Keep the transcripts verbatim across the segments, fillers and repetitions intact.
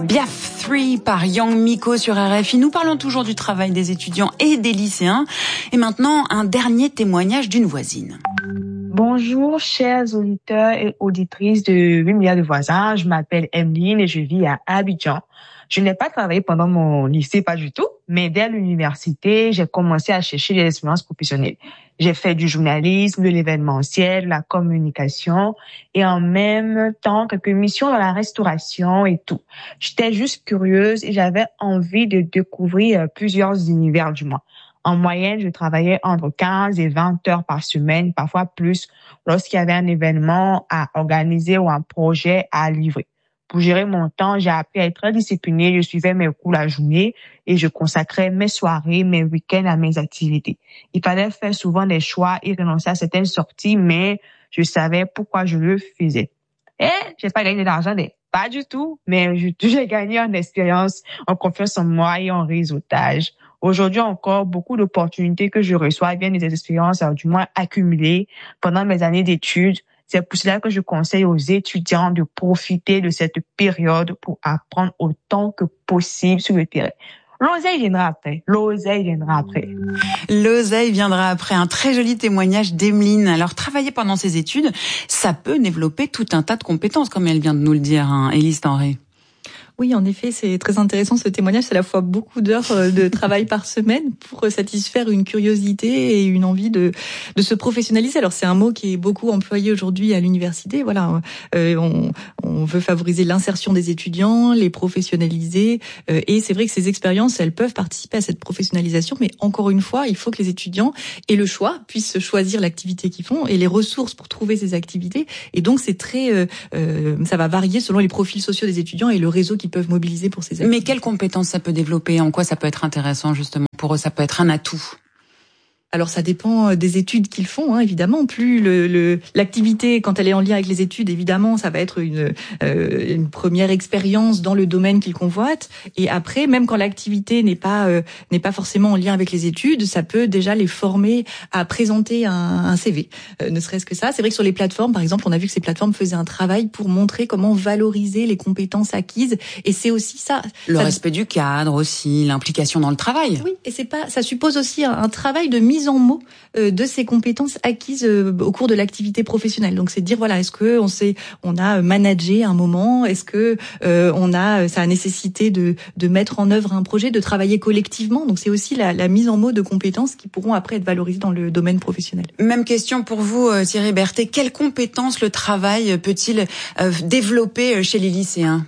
Biaf trois par Young Miko sur R F I. Nous parlons toujours du travail des étudiants et des lycéens. Et maintenant, un dernier témoignage d'une voisine. Bonjour, chers auditeurs et auditrices de huit milliards de voisins. Je m'appelle Emeline et je vis à Abidjan. Je n'ai pas travaillé pendant mon lycée, pas du tout, mais dès l'université, j'ai commencé à chercher des expériences professionnelles. J'ai fait du journalisme, de l'événementiel, de la communication et en même temps quelques missions dans la restauration et tout. J'étais juste curieuse et j'avais envie de découvrir plusieurs univers du moins. En moyenne, je travaillais entre quinze et vingt heures par semaine, parfois plus, lorsqu'il y avait un événement à organiser ou un projet à livrer. Pour gérer mon temps, j'ai appris à être très disciplinée. Je suivais mes cours la journée et je consacrais mes soirées, mes week-ends à mes activités. Il fallait faire souvent des choix et renoncer à certaines sorties, mais je savais pourquoi je le faisais. Et j'ai pas gagné d'argent, pas du tout, mais j'ai gagné en expérience, en confiance en moi et en réseautage. Aujourd'hui encore, beaucoup d'opportunités que je reçois viennent des expériences, du moins accumulées pendant mes années d'études. C'est pour cela que je conseille aux étudiants de profiter de cette période pour apprendre autant que possible sur le terrain. L'oseille viendra après. L'oseille viendra après. L'oseille viendra après. Un très joli témoignage d'Emeline. Alors, travailler pendant ses études, ça peut développer tout un tas de compétences, comme elle vient de nous le dire, hein, Élise Tenré. Oui, en effet, c'est très intéressant ce témoignage. C'est à la fois beaucoup d'heures de travail par semaine pour satisfaire une curiosité et une envie de de se professionnaliser. Alors c'est un mot qui est beaucoup employé aujourd'hui à l'université. Voilà, euh, on on veut favoriser l'insertion des étudiants, les professionnaliser, euh, et c'est vrai que ces expériences, elles peuvent participer à cette professionnalisation. Mais encore une fois, il faut que les étudiants aient le choix, puissent choisir l'activité qu'ils font et les ressources pour trouver ces activités. Et donc c'est très, euh, euh, ça va varier selon les profils sociaux des étudiants et le réseau qu'ils peuvent mobiliser pour ces activités. Mais quelles compétences ça peut développer? En quoi ça peut être intéressant justement pour eux? Ça peut être un atout? Alors ça dépend des études qu'ils font, hein, évidemment. Plus le, le l'activité, quand elle est en lien avec les études, évidemment, ça va être une, euh, une première expérience dans le domaine qu'ils convoitent. Et après, même quand l'activité n'est pas euh, n'est pas forcément en lien avec les études, ça peut déjà les former à présenter un, un C V. Euh, ne serait-ce que ça. C'est vrai que sur les plateformes, par exemple, on a vu que ces plateformes faisaient un travail pour montrer comment valoriser les compétences acquises. Et c'est aussi ça. Le ça... respect du cadre aussi, l'implication dans le travail. Oui, et c'est pas, ça suppose aussi un, un travail de mise en mots euh, de ces compétences acquises euh, au cours de l'activité professionnelle. Donc c'est de dire voilà, est-ce que on sait, on a managé un moment, est-ce que euh, on a, ça a nécessité de de mettre en œuvre un projet, de travailler collectivement. Donc c'est aussi la, la mise en mots de compétences qui pourront après être valorisées dans le domaine professionnel. Même question pour vous, Thierry Berthet. Quelles compétences le travail peut-il euh, développer chez les lycéens?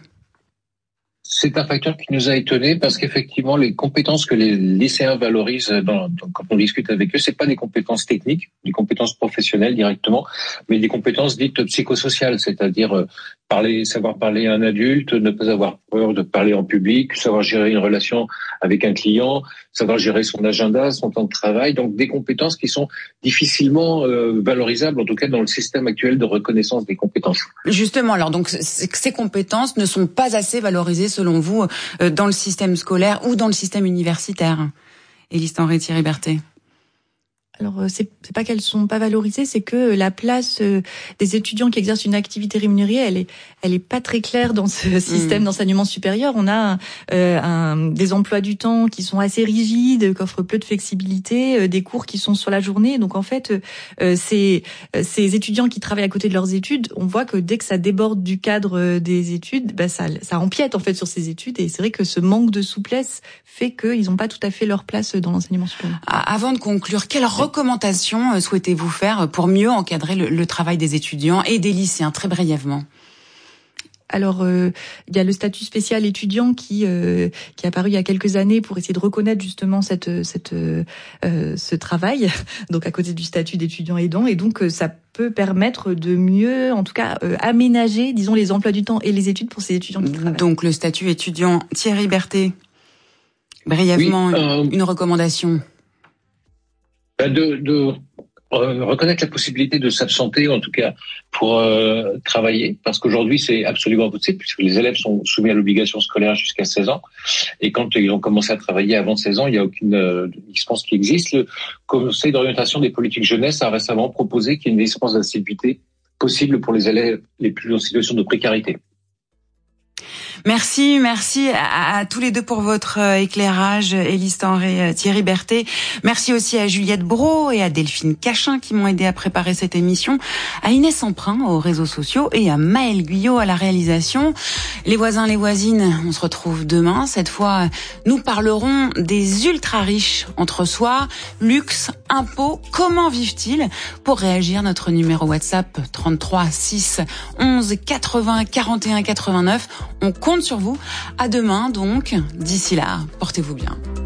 C'est un facteur qui nous a étonnés parce qu'effectivement, les compétences que les lycéens valorisent dans, dans, quand on discute avec eux, c'est pas des compétences techniques, des compétences professionnelles directement, mais des compétences dites psychosociales, c'est-à-dire euh, parler, savoir parler à un adulte, ne pas avoir peur de parler en public, savoir gérer une relation avec un client, savoir gérer son agenda, son temps de travail. Donc des compétences qui sont difficilement euh, valorisables, en tout cas dans le système actuel de reconnaissance des compétences. Justement, alors donc ces compétences ne sont pas assez valorisées selon vous dans le système scolaire ou dans le système universitaire? Élise Tenré, Thierry Berthet. Alors c'est c'est pas qu'elles sont pas valorisées, c'est que la place des étudiants qui exercent une activité rémunérée, elle est elle est pas très claire dans ce système mmh. d'enseignement supérieur. On a euh, un, des emplois du temps qui sont assez rigides, qui offrent peu de flexibilité, euh, des cours qui sont sur la journée. Donc en fait, euh, ces ces étudiants qui travaillent à côté de leurs études, on voit que dès que ça déborde du cadre des études, bah ça ça empiète en fait sur ces études. Et c'est vrai que ce manque de souplesse fait qu'ils n'ont pas tout à fait leur place dans l'enseignement supérieur. Avant de conclure, quelle recommandations souhaitez-vous faire pour mieux encadrer le, le travail des étudiants et des lycéens, très brièvement? Alors, euh, il y a le statut spécial étudiant qui euh, qui est apparu il y a quelques années pour essayer de reconnaître justement cette cette euh, ce travail. Donc à côté du statut d'étudiant aidant, et donc ça peut permettre de mieux, en tout cas, euh, aménager, disons, les emplois du temps et les études pour ces étudiants qui travaillent. Donc le statut étudiant. Thierry Berthet, brièvement, oui, euh... une recommandation. De, de euh, reconnaître la possibilité de s'absenter, en tout cas pour euh, travailler, parce qu'aujourd'hui c'est absolument possible puisque les élèves sont soumis à l'obligation scolaire jusqu'à seize ans, et quand ils ont commencé à travailler avant seize ans, il n'y a aucune euh, dispense qui existe. Le Conseil d'orientation des politiques jeunesse a récemment proposé qu'il y ait une dispense d'assiduité possible pour les élèves les plus en situation de précarité. Merci, merci à, à tous les deux pour votre éclairage, Élise Tenré, Thierry Berthet. Merci aussi à Juliette Brault et à Delphine Cachin qui m'ont aidé à préparer cette émission, à Inès Emprunt aux réseaux sociaux et à Maëlle Guyot à la réalisation. Les voisins, les voisines, on se retrouve demain. Cette fois, nous parlerons des ultra riches entre soi, luxe, impôts, comment vivent-ils? Pour réagir, notre numéro WhatsApp trente-trois six onze quatre-vingts quarante et un quatre-vingt-neuf. On compte sur vous. À demain donc. D'ici là, portez-vous bien.